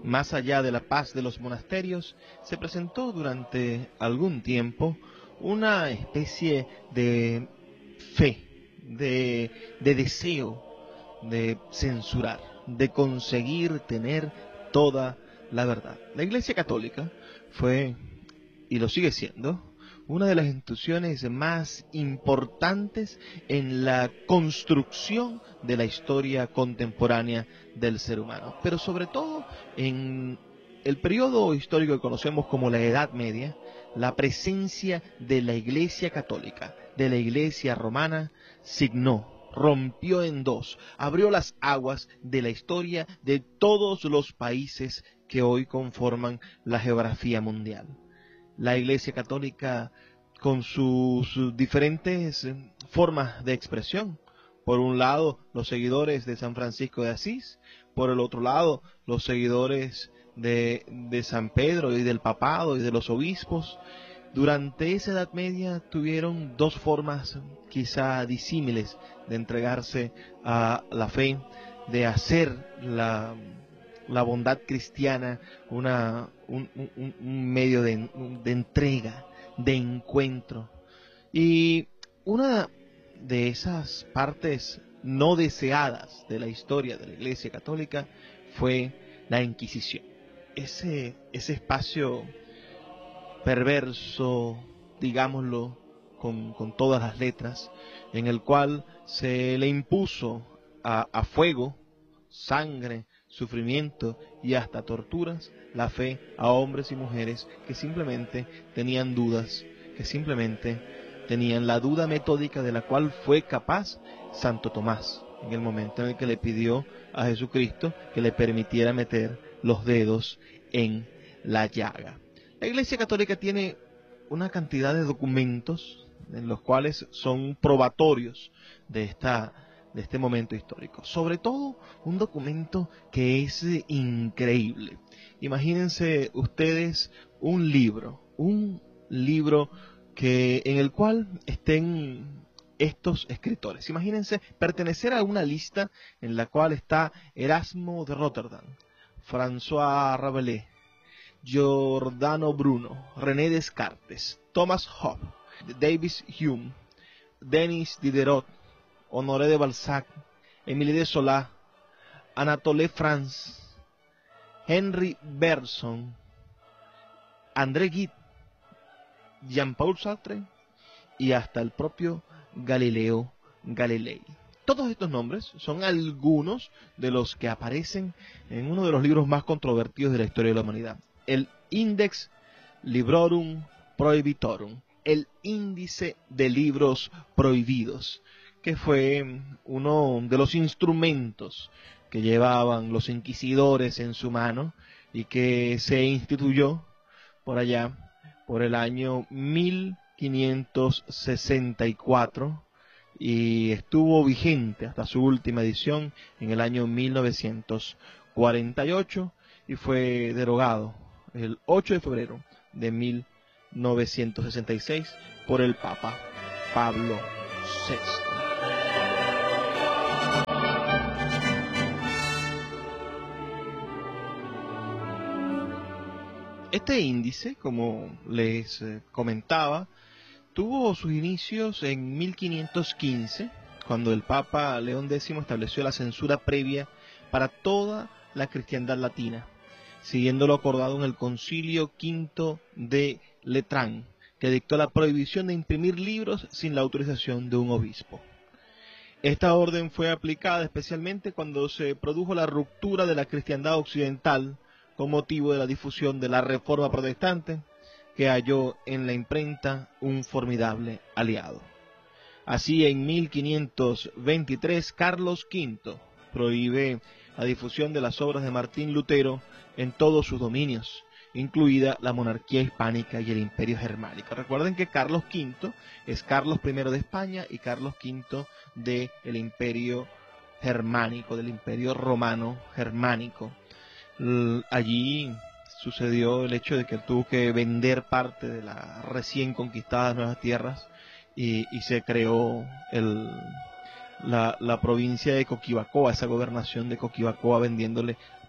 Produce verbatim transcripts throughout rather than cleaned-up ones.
más allá de la paz de los monasterios, se presentó durante algún tiempo una especie de fe, de, de deseo de censurar, de conseguir tener toda la verdad. La Iglesia Católica fue, y lo sigue siendo, una de las instituciones más importantes en la construcción de la historia contemporánea del ser humano, pero sobre todo en el periodo histórico que conocemos como la Edad Media. La presencia de la Iglesia Católica, de la Iglesia Romana, signó, rompió en dos, abrió las aguas de la historia de todos los países que hoy conforman la geografía mundial. La Iglesia Católica, con sus diferentes formas de expresión, por un lado los seguidores de San Francisco de Asís, por el otro lado los seguidores de, de San Pedro y del papado y de los obispos, durante esa Edad Media tuvieron dos formas quizá disímiles de entregarse a la fe, de hacer la, la bondad cristiana una, un, un, un medio de, de entrega, de encuentro. Y una de esas partes no deseadas de la historia de la Iglesia Católica fue la Inquisición. Ese, ese espacio perverso, digámoslo con, con todas las letras, en el cual se le impuso a, a fuego, sangre, sufrimiento y hasta torturas la fe a hombres y mujeres que simplemente tenían dudas, que simplemente tenían la duda metódica de la cual fue capaz Santo Tomás en el momento en el que le pidió a Jesucristo que le permitiera meter los dedos en la llaga. La Iglesia Católica tiene una cantidad de documentos en los cuales son probatorios de esta de este momento histórico. Sobre todo un documento que es increíble. Imagínense ustedes un libro, un libro que en el cual estén estos escritores. Imagínense pertenecer a una lista en la cual está Erasmo de Rotterdam, François Rabelais, Giordano Bruno, René Descartes, Thomas Hobbes, David Hume, Denis Diderot, Honoré de Balzac, Émile de Zola, Anatole France, Henri Bergson, André Gide, Jean-Paul Sartre y hasta el propio Galileo Galilei. Todos estos nombres son algunos de los que aparecen en uno de los libros más controvertidos de la historia de la humanidad, el Index Librorum Prohibitorum, el índice de libros prohibidos, que fue uno de los instrumentos que llevaban los inquisidores en su mano y que se instituyó por allá, por el año mil quinientos sesenta y cuatro y estuvo vigente hasta su última edición en el año mil novecientos cuarenta y ocho y fue derogado el ocho de febrero de mil novecientos sesenta y seis por el Papa Pablo sexto. Este índice, como les comentaba, tuvo sus inicios en mil quinientos quince, cuando el Papa León décimo estableció la censura previa para toda la cristiandad latina, siguiendo lo acordado en el Concilio Quinto de Letrán, que dictó la prohibición de imprimir libros sin la autorización de un obispo. Esta orden fue aplicada especialmente cuando se produjo la ruptura de la cristiandad occidental con motivo de la difusión de la Reforma Protestante, que halló en la imprenta un formidable aliado. Así, en mil quinientos veintitrés, Carlos quinto prohíbe la difusión de las obras de Martín Lutero en todos sus dominios, incluida la monarquía hispánica y el imperio germánico. Recuerden que Carlos quinto es Carlos primero de España y Carlos quinto del imperio germánico, del imperio romano germánico. Allí sucedió el hecho de que tuvo que vender parte de las recién conquistadas nuevas tierras y, y se creó el, la, la provincia de Coquibacoa, esa gobernación de Coquibacoa, vendiéndole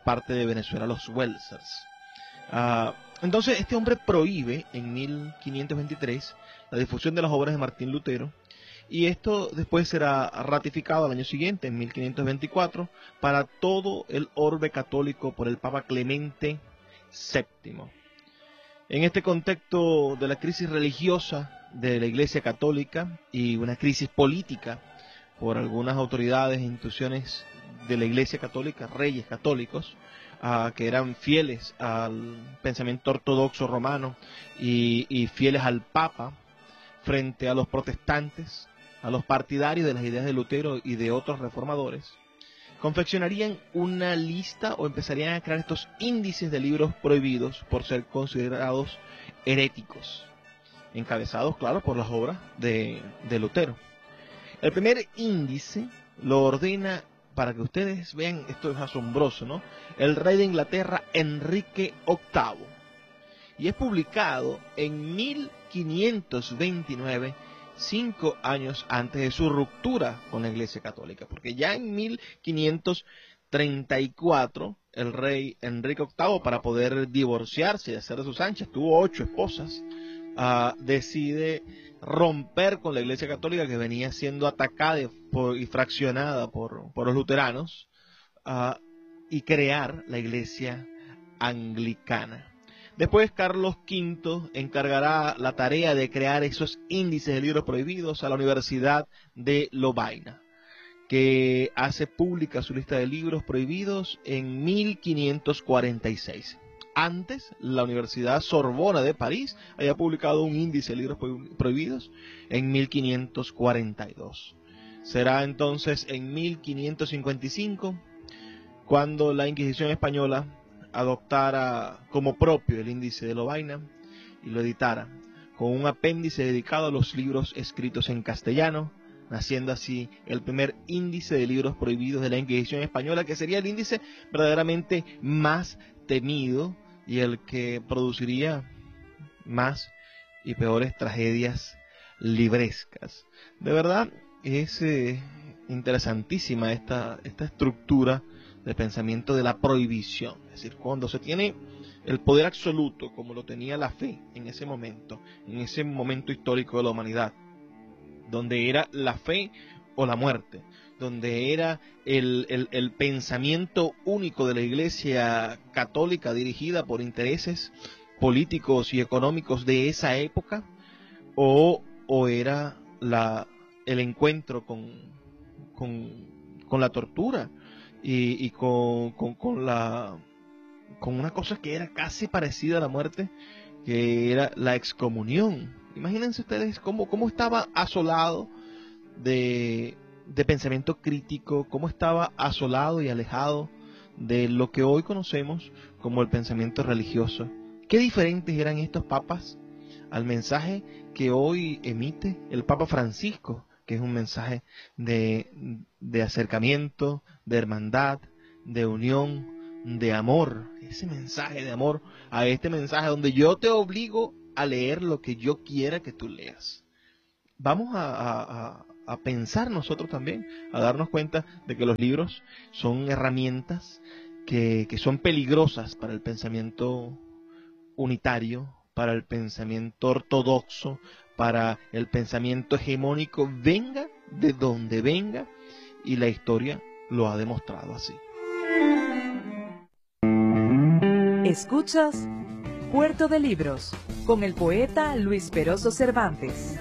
parte de Venezuela, los Welsers. Uh, entonces este hombre prohíbe en mil quinientos veintitrés la difusión de las obras de Martín Lutero, y esto después será ratificado al año siguiente, en mil quinientos veinticuatro, para todo el orbe católico por el Papa Clemente séptimo. En este contexto de la crisis religiosa de la Iglesia Católica y una crisis política por algunas autoridades e instituciones de la Iglesia Católica, reyes católicos, uh, que eran fieles al pensamiento ortodoxo romano y, y fieles al Papa, frente a los protestantes, a los partidarios de las ideas de Lutero y de otros reformadores, confeccionarían una lista o empezarían a crear estos índices de libros prohibidos por ser considerados heréticos, encabezados, claro, por las obras de, de Lutero. El primer índice lo ordena, para que ustedes vean, esto es asombroso, ¿no?, el rey de Inglaterra, Enrique octavo, y es publicado en mil quinientos veintinueve, cinco años antes de su ruptura con la Iglesia Católica, porque ya en mil quinientos treinta y cuatro el rey Enrique octavo, para poder divorciarse y hacer de sus anchas, tuvo ocho esposas, uh, decide romper con la Iglesia Católica, que venía siendo atacada y, por, y fraccionada por, por los luteranos, uh, y crear la Iglesia Anglicana. Después Carlos quinto encargará la tarea de crear esos índices de libros prohibidos a la Universidad de Lovaina, que hace pública su lista de libros prohibidos en mil quinientos cuarenta y seis. Antes, la Universidad Sorbona de París había publicado un índice de libros prohibidos en mil quinientos cuarenta y dos. Será entonces en mil quinientos cincuenta y cinco cuando la Inquisición española adoptara como propio el índice de Lovaina y lo editara con un apéndice dedicado a los libros escritos en castellano, naciendo así el primer índice de libros prohibidos de la Inquisición española, que sería el índice verdaderamente más temido y el que produciría más y peores tragedias librescas. De verdad es eh, interesantísima esta, esta estructura de pensamiento de la prohibición, es decir, cuando se tiene el poder absoluto, como lo tenía la fe en ese momento, en ese momento histórico de la humanidad, donde era la fe o la muerte, donde era el, el, el pensamiento único de la Iglesia Católica dirigida por intereses políticos y económicos de esa época, o, o era la, el encuentro con, con, con la tortura, Y, y con, con, con, la, con una cosa que era casi parecida a la muerte, que era la excomunión. Imagínense ustedes cómo, cómo estaba asolado de, de pensamiento crítico, cómo estaba asolado y alejado de lo que hoy conocemos como el pensamiento religioso. Qué diferentes eran estos papas al mensaje que hoy emite el Papa Francisco, que es un mensaje de, de acercamiento, de hermandad, de unión, de amor. Ese mensaje de amor a este mensaje donde yo te obligo a leer lo que yo quiera que tú leas. Vamos a, a, a pensar nosotros también, a darnos cuenta de que los libros son herramientas que, que son peligrosas para el pensamiento unitario, para el pensamiento ortodoxo, para el pensamiento hegemónico, venga de donde venga, y la historia lo ha demostrado así. Escuchas Puerto de Libros con el poeta Luis Peroso Cervantes.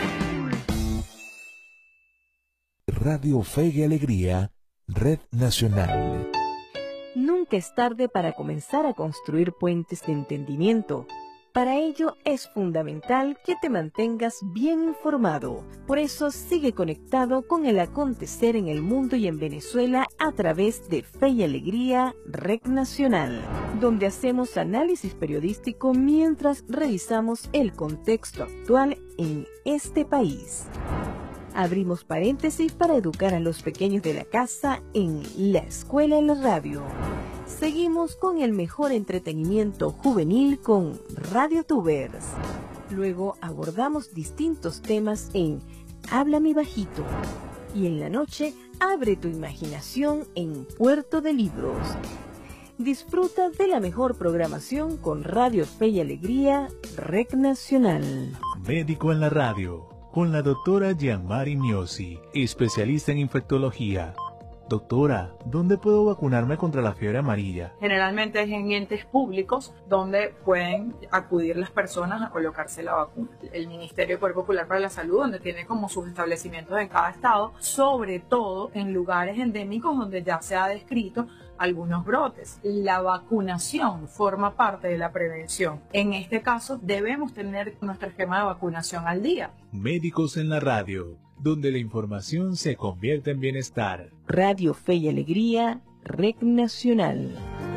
Radio Fe y Alegría, Red Nacional. Nunca es tarde para comenzar a construir puentes de entendimiento. Para ello es fundamental que te mantengas bien informado. Por eso sigue conectado con el acontecer en el mundo y en Venezuela a través de Fe y Alegría, Red Nacional, donde hacemos análisis periodístico mientras revisamos el contexto actual en este país. Abrimos paréntesis para educar a los pequeños de la casa en La Escuela en la Radio. Seguimos con el mejor entretenimiento juvenil con Radio Tubers. Luego abordamos distintos temas en Habla mi bajito. Y en la noche, abre tu imaginación en Puerto de Libros. Disfruta de la mejor programación con Radio Fe y Alegría, Red Nacional. Médico en la radio, con la doctora Gianmari Miosi, especialista en infectología. Doctora, ¿dónde puedo vacunarme contra la fiebre amarilla? Generalmente es en entes públicos donde pueden acudir las personas a colocarse la vacuna. El Ministerio de Poder Popular para la Salud, donde tiene como sus establecimientos en cada estado, sobre todo en lugares endémicos donde ya se ha descrito algunos brotes. La vacunación forma parte de la prevención. En este caso, debemos tener nuestro esquema de vacunación al día. Médicos en la radio, donde la información se convierte en bienestar. Radio Fe y Alegría, Red Nacional.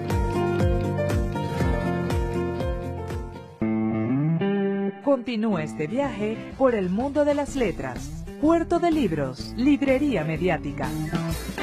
Continúa este viaje por el mundo de las letras. Puerto de Libros, Librería Mediática.